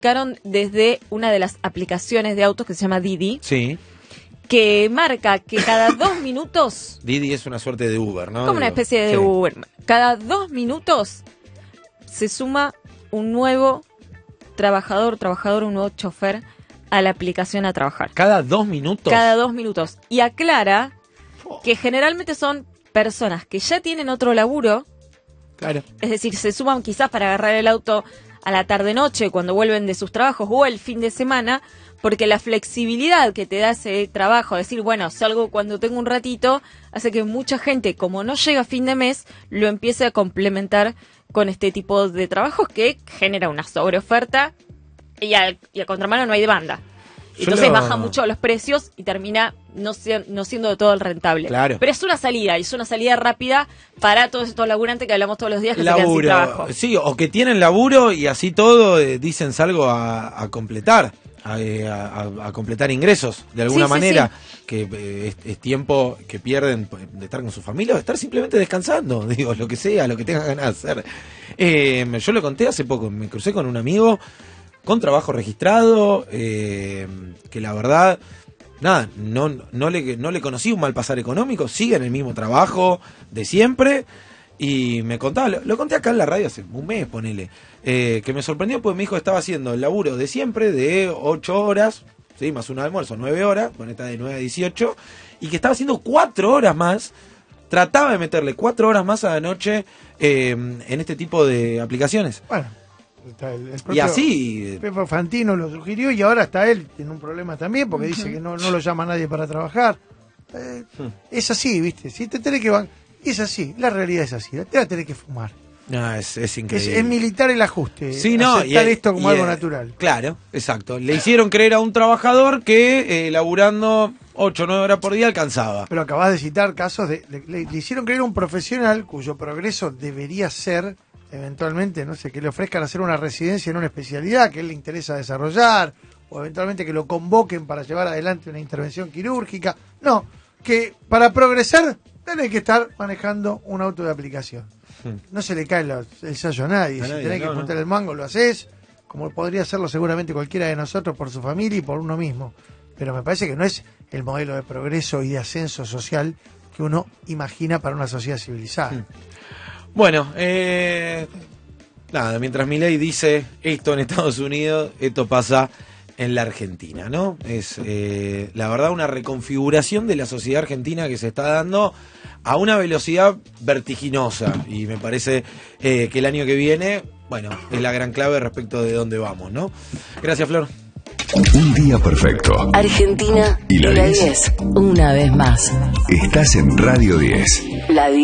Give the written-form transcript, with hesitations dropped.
sacaron desde una de las aplicaciones de autos que se llama Didi, Sí. que marca que cada 2 minutos, Didi es una suerte de Uber, ¿no? como una especie de Uber, cada 2 minutos se suma un nuevo trabajador, un nuevo chofer a la aplicación a trabajar. ¿Cada 2 minutos? Cada 2 minutos. Y aclara que generalmente son personas que ya tienen otro laburo. Claro. Es decir, se suman quizás para agarrar el auto a la tarde-noche cuando vuelven de sus trabajos o el fin de semana, porque la flexibilidad que te da ese trabajo, decir, bueno, salgo cuando tengo un ratito, hace que mucha gente, como no llega a fin de mes, lo empiece a complementar con este tipo de trabajos que genera una sobreoferta y a contramano no hay demanda. Entonces baja mucho los precios y termina no siendo de todo el rentable. Claro. Pero es una salida rápida para todos estos laburantes que hablamos todos los días que se quedan sin trabajo. Sí, o que tienen laburo y así todo dicen salgo a completar, a completar ingresos de alguna manera, sí. Que es tiempo que pierden de estar con su familia o de estar simplemente descansando, digo, lo que sea, lo que tengan ganas de hacer. Yo lo conté hace poco, me crucé con un amigo con trabajo registrado, que la verdad, nada, no le conocí un mal pasar económico, sigue en el mismo trabajo de siempre, y me contaba, lo conté acá en la radio hace un mes, ponele, que me sorprendió porque mi hijo estaba haciendo el laburo de siempre, de 8 horas, ¿sí? Más una de almuerzo, 9 horas, con esta de 9 a 18, y que estaba haciendo 4 horas más, trataba de meterle 4 horas más a la noche en este tipo de aplicaciones. Bueno. El y así Pepe Fantino lo sugirió y ahora hasta él tiene un problema también porque dice que no lo llama nadie para trabajar. Es así, ¿viste? Si te tenés que es así, la realidad es así, te la tenés que fumar. No, es increíble. Es militar el ajuste. Sí, no, aceptar esto como algo natural. Claro, exacto. Le hicieron creer a un trabajador que laburando 8 o 9 horas por día alcanzaba. Pero acabas de citar casos le hicieron creer a un profesional cuyo progreso debería ser eventualmente, no sé, que le ofrezcan hacer una residencia en una especialidad que a él le interesa desarrollar, o eventualmente que lo convoquen para llevar adelante una intervención quirúrgica. No, que para progresar tenés que estar manejando un auto de aplicación. No se le cae el sello a nadie. Si tenés que apuntar el mango, lo haces, como podría hacerlo seguramente cualquiera de nosotros por su familia y por uno mismo. Pero me parece que no es el modelo de progreso y de ascenso social que uno imagina para una sociedad civilizada. Bueno, nada, mientras Milei dice esto en Estados Unidos, esto pasa en la Argentina, ¿no? Es la verdad una reconfiguración de la sociedad argentina que se está dando a una velocidad vertiginosa y me parece que el año que viene, bueno, es la gran clave respecto de dónde vamos, ¿no? Gracias, Flor. Un día perfecto. Argentina y la 10. Una vez más. Estás en Radio 10. La 10.